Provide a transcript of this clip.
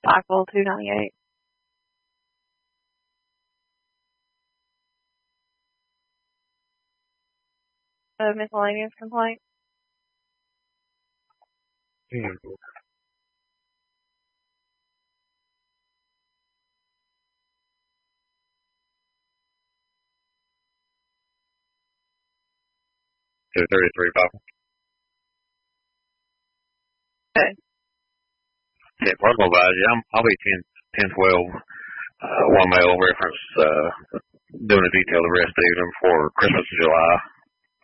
cycle 298. Miscellaneous complaint. To 33 Papa. Okay. Yeah, personal advisor. I'll be 10-12. One mail reference, doing a detailed arrest evening for Christmas in July.